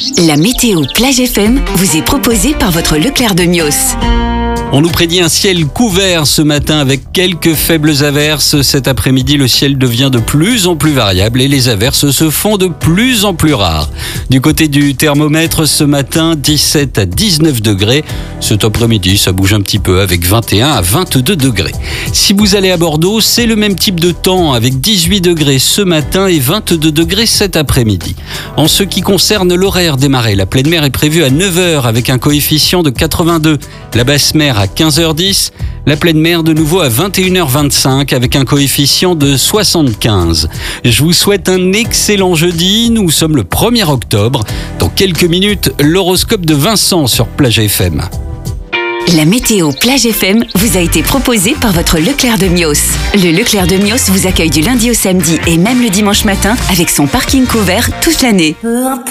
La météo Plage FM vous est proposée par votre Leclerc de Mios. On nous prédit un ciel couvert ce matin avec quelques faibles averses. Cet après-midi, le ciel devient de plus en plus variable et les averses se font de plus en plus rares. Du côté du thermomètre, ce matin, 17 à 19 degrés. Cet après-midi, ça bouge un petit peu avec 21 à 22 degrés. Si vous allez à Bordeaux, c'est le même type de temps avec 18 degrés ce matin et 22 degrés cet après-midi. En ce qui concerne l'horaire des marées, la pleine mer est prévue à 9h avec un coefficient de 82. La basse mer à 15h10, la pleine mer de nouveau à 21h25 avec un coefficient de 75. Je vous souhaite un excellent jeudi, nous sommes le 1er octobre. Dans quelques minutes, l'horoscope de Vincent sur Plage FM. La météo Plage FM vous a été proposée par votre Leclerc de Mios. Le Leclerc de Mios vous accueille du lundi au samedi et même le dimanche matin avec son parking couvert toute l'année.